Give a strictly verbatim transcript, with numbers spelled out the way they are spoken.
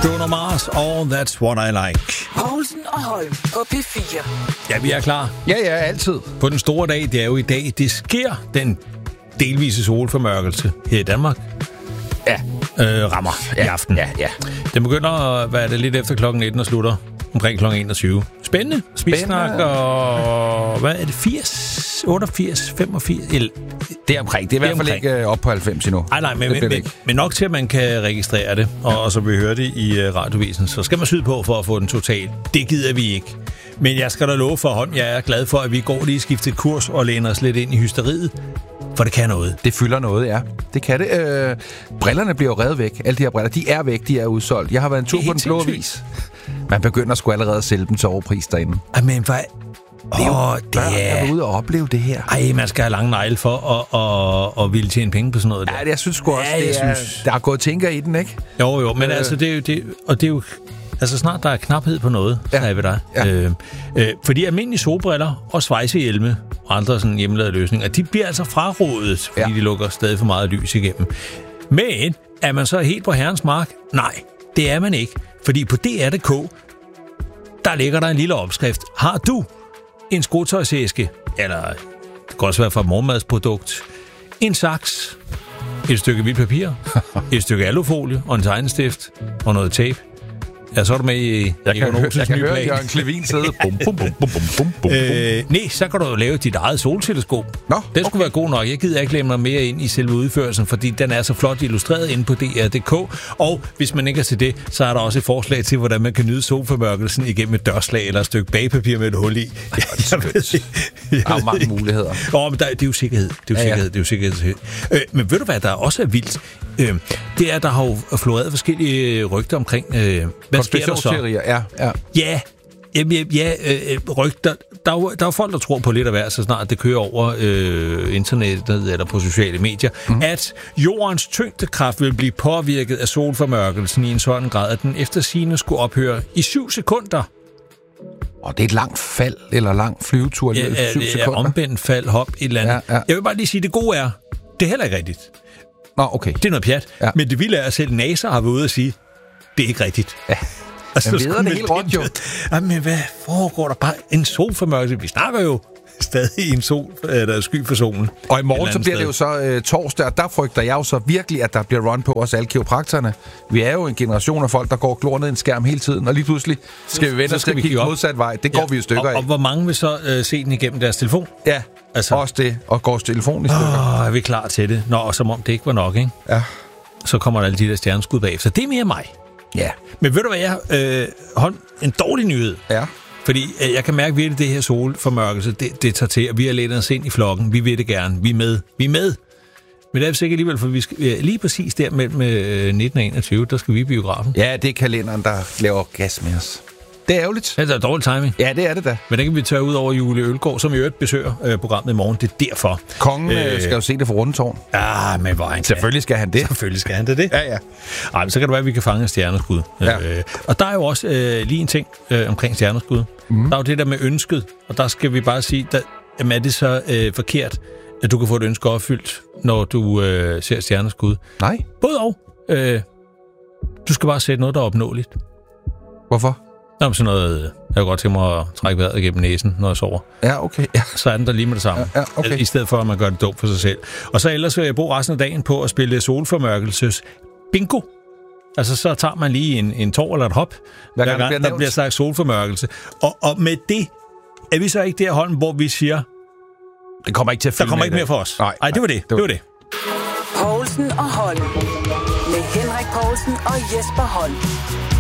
Bruno Mars, All That's What I Like. Poulsen og Holm på P fire. Ja, vi er klar. Ja, ja, altid. På den store dag, det er jo i dag, det sker den delvise solformørkelse her i Danmark. Ja. Øh, rammer ja. i aften. Ja, ja. Den begynder, hvad er det, lidt efter klokken nitten og slutter omkring klokken enogtyve. Spændende. Vi snakker, hvad er det, firs, otteogfirs, femogfirs? Det er omkring. Det er i hvert fald ikke op på halvfems endnu. Nej, nej, men, men, men, men nok til, at man kan registrere det. Og, ja. og så vi hører det i uh, radiovisen, så skal man syde på for at få den total. Det gider vi ikke. Men jeg skal da love for hånd, jeg er glad for, at vi går lige skiftet kurs og læner os lidt ind i hysteriet. For det kan noget. Det fylder noget, ja. Det kan det. Øh, brillerne bliver jo revet væk. Alle de her briller, de er væk, de er udsolgt. Jeg har været en tur på Den Blå Avis. Man begynder sgu allerede at sælge dem til overpris derinde. Ej, men hvad? Det er jo oh, det er... Jeg er ude og opleve det her. Ej, man skal have lange negle for at, at, at ville tjene penge på sådan noget der. Ja, det, jeg synes sgu også, ja, det er, synes... der er gået tænker i den, ikke? Jo, jo, men øh... altså, det er jo... Det, og det er jo altså, snart der er knaphed på noget, ja. så er vi der. Ja. Øh, øh, fordi almindelige solbriller og svejsehjelme og andre sådan hjemmelavede løsninger, de bliver altså frarådet, fordi ja. de lukker stadig for meget lys igennem. Men er man så helt på herrens mark? Nej, det er man ikke. Fordi på D R punktum d k, der ligger der en lille opskrift. Har du en skotøjsæske, eller det kan også være fra et morgenmadsprodukt, en saks, et stykke hvidt papir, et stykke alufolie og en tegnestift og noget tape. Ja, så er du med i... Jeg kan, høre, jeg kan høre Jørgen Klevin sidde. Bum, bum, bum, bum, bum, bum. Øh, nej, så kan du jo lave dit eget solteleskop. Nå, den skulle okay. være god nok. Jeg gider ikke lade mig mere ind i selve udførelsen, fordi den er så flot illustreret inde på D R punktum d k. Og hvis man ikke er til det, så er der også et forslag til, hvordan man kan nyde solformørkelsen igennem et dørslag eller et stykke bagpapir med et hul i. Jeg, jeg ved, der er jo mange muligheder. Åh, men der, det er jo sikkerhed. Det er jo ja, sikkerhed. Ja. Det er jo sikkerhed. Øh, men ved du hvad, der også er vildt? Øh, det er, der har jo floreret forskellige rygter omkring... Øh, hvad sker der så? Ja, ja. Ja, ja, ja øh, rygter. Der er, jo, der er jo folk, der tror på lidt af hver, så snart det kører over øh, internettet eller på sociale medier, mm. at jordens tyngdekraft vil blive påvirket af solformørkelsen i en sådan grad, at den eftersigende skulle ophøre i syv sekunder. Og det er et langt fald, eller lang flyvetur. Ja, syv det sekunder. er omvendt fald, hop, et eller andet. Ja, ja. Jeg vil bare lige sige, det gode er, det er heller ikke rigtigt. Nå, okay. Det er noget pjat. Ja. Men det vilde er, at selv NASA har været ude og sige, det er ikke rigtigt. Ja. Altså, jeg ved det helt råt, jo. Jamen, hvad foregår der bare? En solformørkelse. Vi snakker jo stadig i en sol, der er sky for solen. Og i morgen så bliver sted. det jo så øh, torsdag, og der frygter jeg jo så virkelig, at der bliver run på os alle kiropraktorerne. Vi er jo en generation af folk, der går og glor ned i en skærm hele tiden, og lige pludselig skal vi vende os til at kigge modsat vej. Det går ja. vi jo stykker og, af. Og hvor mange vil så øh, se den igennem deres telefon? Ja, altså. Også det, og går telefon i stykker. Åh, er vi klar til det? Nå, som om det ikke var nok, ikke? Ja. Så kommer der alle de der stjerneskud bagefter. Det er mere mig. Ja. Men ved du hvad, jeg øh, holdt en dårlig nyhed. Ja. Fordi øh, jeg kan mærke virkelig, det her solformørkelse, det, det tager til, og vi har lænet os ind i flokken. Vi vil det gerne. Vi er med. Vi er med. Men det er sikkert alligevel, for vi skal, ja, lige præcis der mellem øh, nitten og enogtyve, der skal vi i biografen. Ja, det er kalenderen, der laver gas med os. Det er ærgerligt. Det er dårlig timing. Ja, det er det da. Men det kan vi tørre ud over Julie Ølgaard, som i øvrigt besøger øh, programmet i morgen. Det er derfor. Kongen øh, skal jo se det fra Rundetårn. Ja, men hvor han Selvfølgelig skal han det. Selvfølgelig skal han det. det. Ja, ja. Ej, men så kan det være, at vi kan fange stjerneskud. Ja. Øh, og der er jo også øh, lige en ting øh, omkring stjerneskud. Mm. Der er jo det der med ønsket, og der skal vi bare sige, der, jamen er det så øh, forkert, at du kan få et ønske opfyldt, når du øh, ser stjerneskud? Nej. Både og. Øh, du skal bare sætte noget, der er opnåeligt. Hvorfor? Nå, sådan noget, jeg kan godt tænke mig at trække vejret igennem næsen, når jeg sover. Ja, okay. Ja. Så er den der lige med det samme. Ja, ja, okay. I stedet for, at man gør det dumt for sig selv. Og så ellers vil jeg bruge resten af dagen på at spille solformørkelses bingo. Altså, så tager man lige en, en tår eller et hop, hver gang, hver gang der bliver, bliver sagt solformørkelse. Og, og med det er vi så ikke der, Holm, hvor vi siger, det kommer ikke til at der kommer ikke mere for os. Nej, nej, det var det. Det var det. Poulsen og Holm. Med Henrik Poulsen og Jesper Holm.